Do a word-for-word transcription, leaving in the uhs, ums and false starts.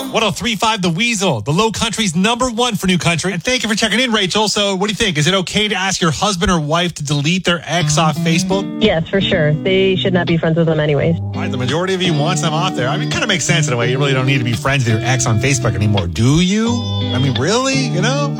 one oh three point five The Weasel, the Low Country's number one for new country. And thank you for checking in, Rachel. So what do you think? Is it okay to ask your husband or wife to delete their ex off Facebook? Yes, for sure. They should not be friends with them anyways. All right, the majority of you wants them off there. I mean, it kind of makes sense in a way. You really don't need to be friends with your ex on Facebook anymore, do you? I mean, really? You know?